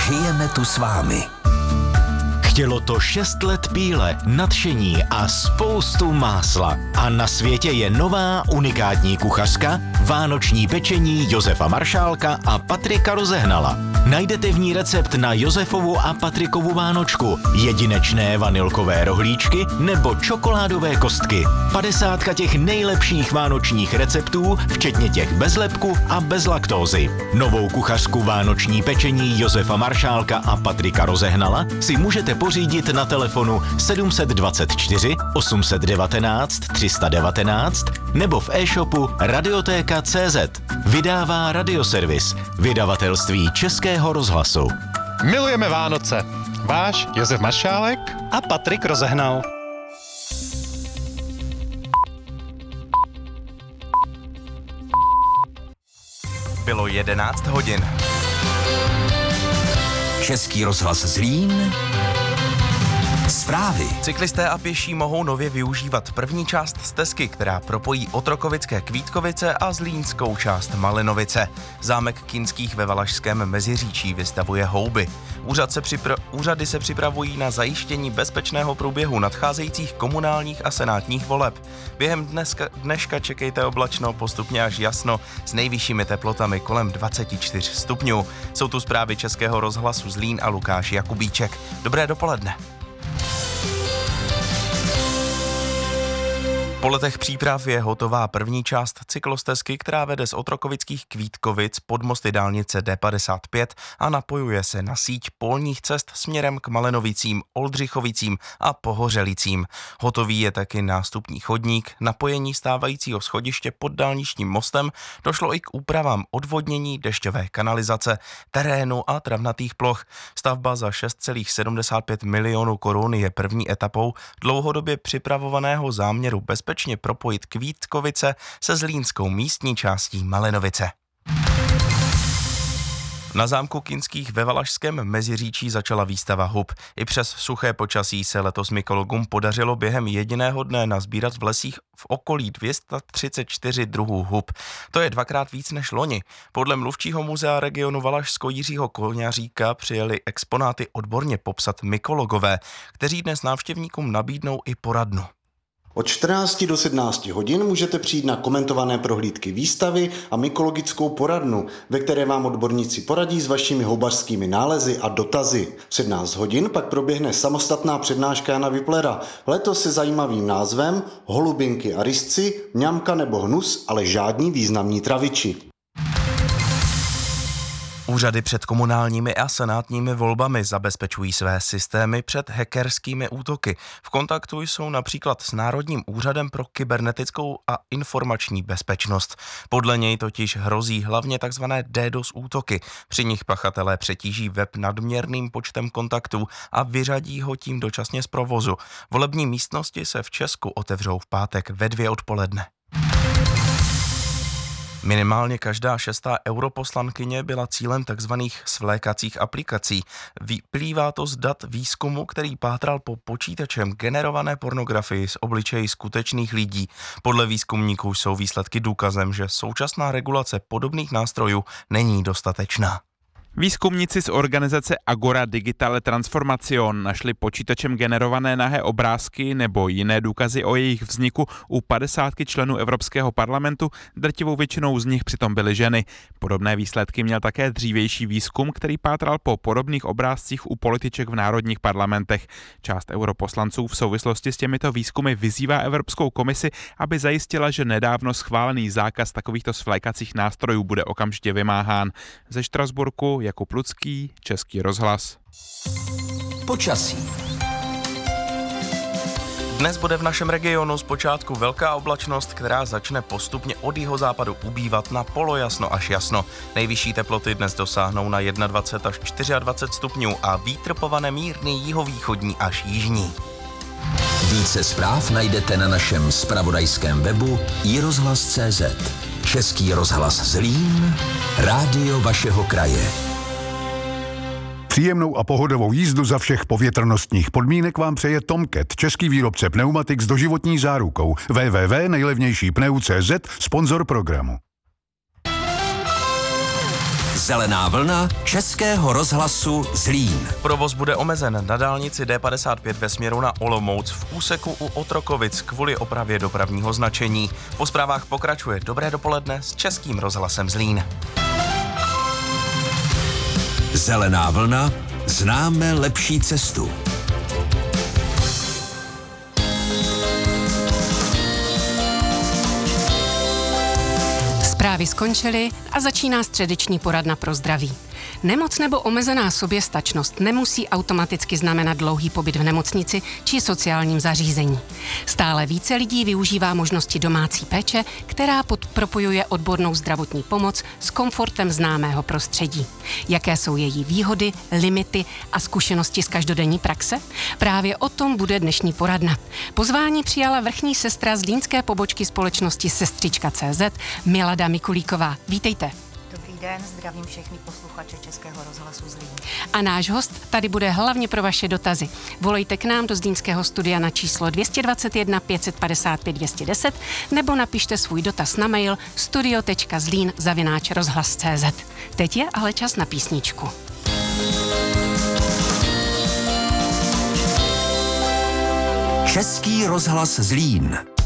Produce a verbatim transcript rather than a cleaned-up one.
Žijeme tu s vámi. Chtělo to šest let píle, nadšení a spoustu másla. A na světě je nová unikátní kuchařka, vánoční pečení Josefa Maršálka a Patrika Rozehnala. Najdete v ní recept na Josefovu a Patrikovu vánočku, jedinečné vanilkové rohlíčky nebo čokoládové kostky. Padesátka těch nejlepších vánočních receptů, včetně těch bez lepku a bez laktózy. Novou kuchařku vánoční pečení Josefa Maršálka a Patrika Rozehnala si můžete pořídit na telefonu sedm dva čtyři osm jedna devět tři jedna devět nebo v e-shopu radiotéka tečka cé zet. Vydává Radioservis, vydavatelství Českého rozhlasu. Milujeme Vánoce. Váš Josef Maršálek a Patrik Rozehnal. Bylo jedenáct hodin. Český rozhlas Zlín. Zprávy. Cyklisté a pěší mohou nově využívat první část stezky, která propojí Otrokovické Kvítkovice a zlínskou část Malinovice. Zámek Kinských ve Valašském Meziříčí vystavuje houby. Úřad se připra- úřady se připravují na zajištění bezpečného průběhu nadcházejících komunálních a senátních voleb. Během dneska, dneška čekejte oblačno, postupně až jasno, s nejvyššími teplotami kolem dvacet čtyři stupňů. Jsou tu zprávy Českého rozhlasu Zlín a Lukáš Jakubíček. Dobré dopoledne. Po letech příprav je hotová první část cyklostezky, která vede z Otrokovických Kvítkovic pod mosty dálnice D padesát pět a napojuje se na síť polních cest směrem k Malenovicím, Oldřichovicím a Pohořelicím. Hotový je taky nástupní chodník, napojení stávajícího schodiště pod dálničním mostem, došlo i k úpravám odvodnění, dešťové kanalizace, terénu a travnatých ploch. Stavba za šest celá sedmdesát pět milionů korun je první etapou dlouhodobě připravovaného záměru bezpečnosti bezpečně propojit Kvítkovice se zlínskou místní částí Malinovice. Na zámku Kinských ve Valašském Meziříčí začala výstava hub. I přes suché počasí se letos mykologům podařilo během jediného dne nazbírat v lesích v okolí dvě stě třicet čtyři druhů hub. To je dvakrát víc než loni. Podle mluvčího muzea regionu Valašsko Jiřího Koňaříka přijeli exponáty odborně popsat mykologové, kteří dnes návštěvníkům nabídnou i poradnu. Od čtrnácti do sedmnácti hodin můžete přijít na komentované prohlídky výstavy a mykologickou poradnu, ve které vám odborníci poradí s vašimi houbařskými nálezy a dotazy. V sedmnáct hodin pak proběhne samostatná přednáška Jana Viplera, letos se zajímavým názvem Holubinky a rysci, mňamka nebo hnus, ale žádní významní traviči. Úřady před komunálními a senátními volbami zabezpečují své systémy před hackerskými útoky. V kontaktu jsou například s Národním úřadem pro kybernetickou a informační bezpečnost. Podle něj totiž hrozí hlavně tzv. DDoS útoky. Při nich pachatelé přetíží web nadměrným počtem kontaktů a vyřadí ho tím dočasně z provozu. Volební místnosti se v Česku otevřou v pátek ve dvě odpoledne. Minimálně každá šestá europoslankyně byla cílem tzv. Svlékacích aplikací. Vyplývá to z dat výzkumu, který pátral po počítačem generované pornografii z obličejí skutečných lidí. Podle výzkumníků jsou výsledky důkazem, že současná regulace podobných nástrojů není dostatečná. Výzkumníci z organizace Agora Digitale Transformation našli počítačem generované nahé obrázky nebo jiné důkazy o jejich vzniku u padesátky členů Evropského parlamentu, drtivou většinou z nich přitom byly ženy. Podobné výsledky měl také dřívější výzkum, který pátral po podobných obrázcích u političek v národních parlamentech. Část europoslanců v souvislosti s těmito výzkumy vyzývá Evropskou komisi, aby zajistila, že nedávno schválený zákaz takovýchto svlékacích nástrojů bude okamžitě vymáhán. Ze Štrasburku Jakub Lucký, Český rozhlas. Počasí. Dnes bude v našem regionu zpočátku velká oblačnost, která začne postupně od jihozápadu ubývat na polojasno až jasno. Nejvyšší teploty dnes dosáhnou na dvacet jedna až dvacet čtyři stupňů a vítr povane mírný jihovýchodní až jižní. Více zpráv najdete na našem zpravodajském webu i rozhlas tečka cé zet. Český rozhlas Zlín, rádio vašeho kraje. Příjemnou a pohodovou jízdu za všech povětrnostních podmínek vám přeje Tomcat, český výrobce pneumatik s doživotní zárukou. w w w tečka nejlevnější pneu tečka cé zet, sponzor programu. Zelená vlna Českého rozhlasu Zlín. Provoz bude omezen na dálnici D padesát pět ve směru na Olomouc v úseku u Otrokovic kvůli opravě dopravního značení. Po zprávách pokračuje Dobré dopoledne s Českým rozhlasem Zlín. Zelená vlna, známe lepší cestu. Zprávy skončily a začíná středeční poradna pro zdraví. Nemoc nebo omezená soběstačnost nemusí automaticky znamenat dlouhý pobyt v nemocnici či sociálním zařízení. Stále více lidí využívá možnosti domácí péče, která pod propojuje odbornou zdravotní pomoc s komfortem známého prostředí. Jaké jsou její výhody, limity a zkušenosti z každodenní praxe? Právě o tom bude dnešní poradna. Pozvání přijala vrchní sestra zlínské pobočky společnosti Sestřička tečka cé zet Milada Mikulíková. Vítejte. Dobrý den, zdravím všechny posluchače Českého rozhlasu Zlín. A náš host tady bude hlavně pro vaše dotazy. Volejte k nám do zlínského studia na číslo dvě stě dvacet jedna pět set padesát pět dvě stě deset nebo napište svůj dotaz na mail studio tečka zlín zavináč rozhlas tečka cé zet. Teď je ale čas na písničku. Český rozhlas Zlín.